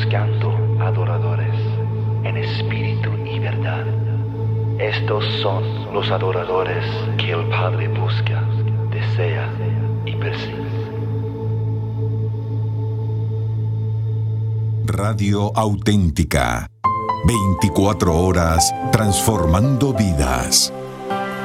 buscando adoradores en espíritu y verdad. Estos son los adoradores que el Padre busca, desea y persigue. Radio Auténtica. 24 horas transformando vidas.